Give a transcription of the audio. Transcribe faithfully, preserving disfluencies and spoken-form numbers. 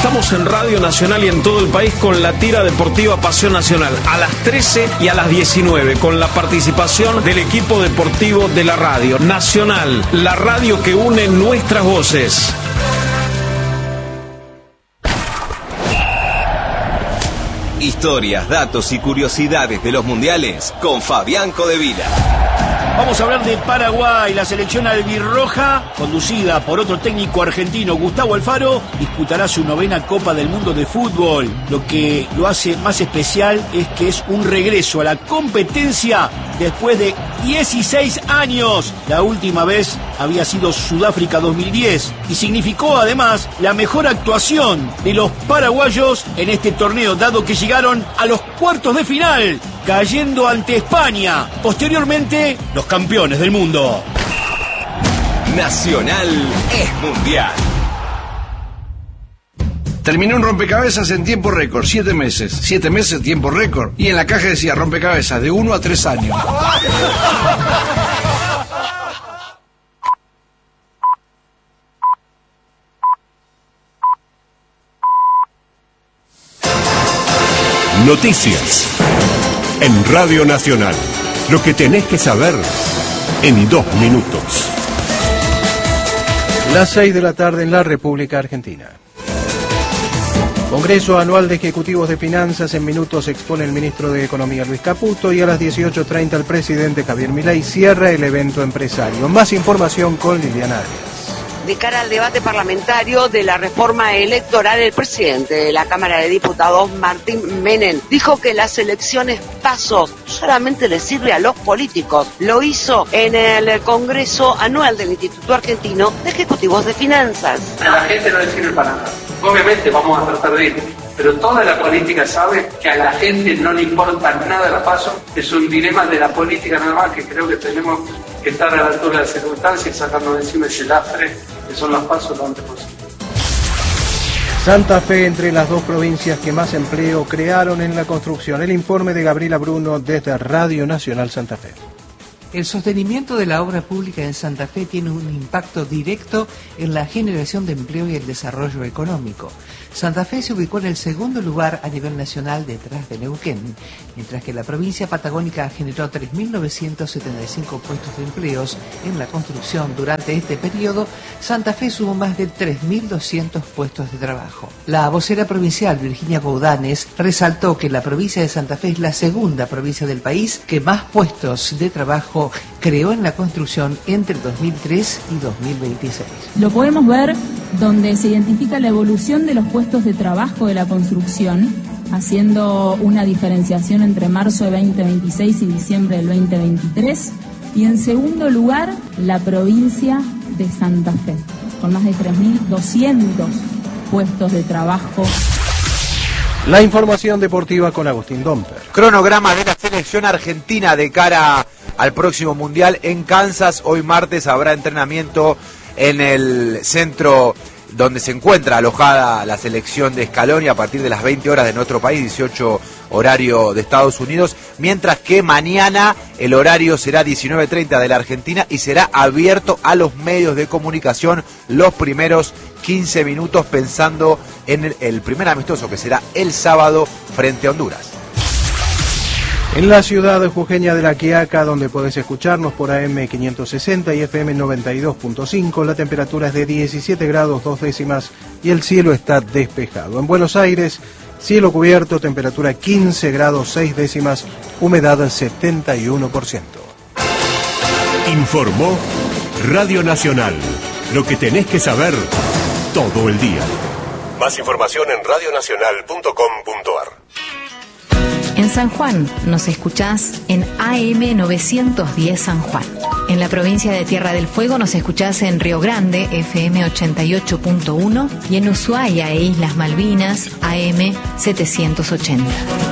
Estamos en Radio Nacional y en todo el país con la tira deportiva Pasión Nacional a las trece y a las diecinueve con la participación del equipo deportivo de la radio Nacional, la radio que une nuestras voces. Historias, datos y curiosidades de los mundiales con Fabián Codevila. Vamos a hablar de Paraguay. La selección albirroja, conducida por otro técnico argentino, Gustavo Alfaro, disputará su novena Copa del Mundo de Fútbol. Lo que lo hace más especial es que es un regreso a la competencia después de dieciséis años. La última vez había sido Sudáfrica dos mil diez y significó además la mejor actuación de los paraguayos en este torneo, dado que llegaron a los cuartos de final, cayendo ante España. Posteriormente, los campeones del mundo. Nacional es mundial. Terminó un rompecabezas en tiempo récord, siete meses. Siete meses, tiempo récord. Y en la caja decía rompecabezas de uno a tres años. Noticias en Radio Nacional. Lo que tenés que saber en dos minutos. Las seis de la tarde en la República Argentina. Congreso Anual de Ejecutivos de Finanzas. En minutos expone el ministro de Economía Luis Caputo y a las dieciocho treinta el presidente Javier Milei cierra el evento empresario. Más información con Liliana Arias. De cara al debate parlamentario de la reforma electoral, el presidente de la Cámara de Diputados, Martín Menem, dijo que las elecciones PASO solamente le sirve a los políticos. Lo hizo en el Congreso Anual del Instituto Argentino de Ejecutivos de Finanzas. A la gente no le sirve para nada. Obviamente vamos a tratar de ir, pero toda la política sabe que a la gente no le importa nada la PASO. Es un dilema de la política nada más, que creo que tenemos que estar a la altura de las circunstancias y sacarnos de encima ese lastre que son las PASO lo antes posible. Santa Fe entre las dos provincias que más empleo crearon en la construcción. El informe de Gabriela Bruno desde Radio Nacional Santa Fe. El sostenimiento de la obra pública en Santa Fe tiene un impacto directo en la generación de empleo y el desarrollo económico. Santa Fe se ubicó en el segundo lugar a nivel nacional detrás de Neuquén, mientras que la provincia patagónica generó tres mil novecientos setenta y cinco puestos de empleos en la construcción. Durante este periodo, Santa Fe sumó más de tres mil doscientos puestos de trabajo. La vocera provincial, Virginia Goudanes, resaltó que la provincia de Santa Fe es la segunda provincia del país que más puestos de trabajo creó en la construcción entre dos mil tres y dos mil veintiséis. Lo podemos ver donde se identifica la evolución de los puestos de trabajo de la construcción, haciendo una diferenciación entre marzo de veinte veintiséis y diciembre del veinte veintitrés. Y en segundo lugar, la provincia de Santa Fe, con más de tres mil doscientos puestos de trabajo. La información deportiva con Agustín Domper. Cronograma de la selección argentina de cara al próximo Mundial en Kansas. Hoy martes habrá entrenamiento en el centro donde se encuentra alojada la selección de Scaloni a partir de las veinte horas de nuestro país, dieciocho horario de Estados Unidos, mientras que mañana el horario será diecinueve treinta de la Argentina y será abierto a los medios de comunicación los primeros quince minutos, pensando en el, el primer amistoso que será el sábado frente a Honduras. En la ciudad jujeña de La Quiaca, donde podés escucharnos por A M quinientos sesenta y F M noventa y dos punto cinco, la temperatura es de diecisiete grados dos décimas y el cielo está despejado. En Buenos Aires, cielo cubierto, temperatura quince grados seis décimas, humedad setenta y uno por ciento. Informó Radio Nacional. Lo que tenés que saber todo el día. Más información en radio nacional punto com punto a r. En San Juan nos escuchás en A M novecientos diez San Juan. En la provincia de Tierra del Fuego nos escuchás en Río Grande, F M ochenta y ocho punto uno, y en Ushuaia e Islas Malvinas, A M setecientos ochenta.